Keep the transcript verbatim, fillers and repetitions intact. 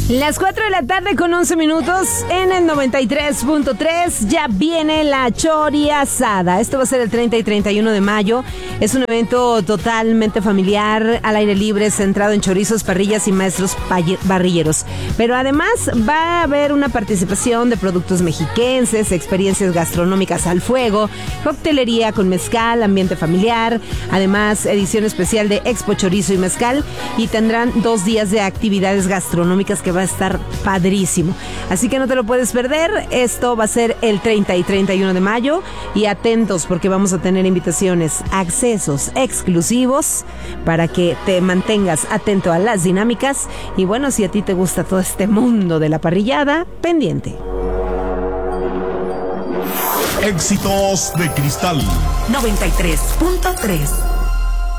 Las cuatro de la tarde con once minutos en el noventa y tres punto tres. Ya viene la Choriasada. Esto va a ser el treinta y treinta y uno de mayo. Es un evento totalmente familiar, al aire libre, centrado en chorizos, parrillas y maestros parrilleros. Pero además va a haber una participación de productos mexiquenses, experiencias gastronómicas al fuego, coctelería con mezcal, ambiente familiar. Además, edición especial de Expo Chorizo y Mezcal. Y tendrán dos días de actividades gastronómicas que va a estar padrísimo. Así que no te lo puedes perder. Esto va a ser el treinta y treinta y uno de mayo. Y atentos porque vamos a tener invitaciones, accesos exclusivos para que te mantengas atento a las dinámicas. Y bueno, si a ti te gusta todo este mundo de la parrillada, pendiente. Éxitos de Cristal noventa y tres punto tres.